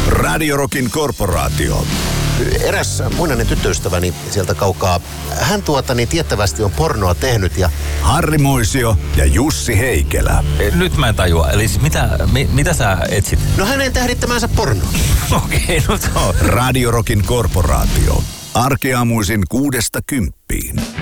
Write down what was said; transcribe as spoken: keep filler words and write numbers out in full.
Radio Rockin korporaatio. Eräs muinainen tyttöystäväni sieltä kaukaa, hän tuotani tiettävästi on pornoa tehnyt ja... Harri Moisio ja Jussi Heikelä. Nyt mä en tajua. Eli siis mitä, mi, mitä sä etsit? No hänen tähdittämänsä porno. Okei, okay, no to. Radio Rockin korporaatio. Arkeaamuisin kuudesta kymppiin.